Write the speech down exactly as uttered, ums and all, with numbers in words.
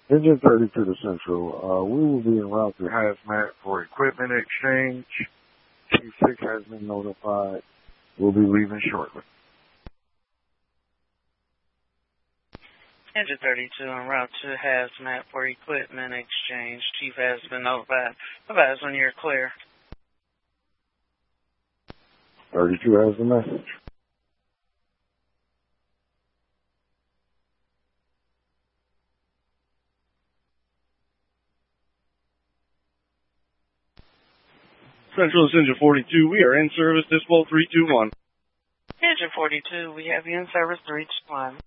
Engine thirty-two to Central. Uh, we will be en route to Hazmat for equipment exchange. Chief six has been notified. We'll be leaving shortly. Engine thirty-two en route to Hazmat for equipment exchange. Chief has been notified. Advise when you're clear. thirty-two has the message. Central is Engine forty-two. We are in service. Dispo three two one. Engine forty-two, we have you in service three two one.